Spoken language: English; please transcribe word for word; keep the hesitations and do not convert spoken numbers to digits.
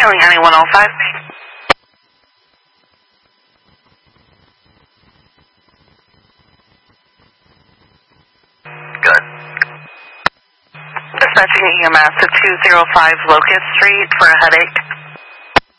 Dialing Annie one oh five. Good. Dispatching E M S to two oh five Locust Street for a headache.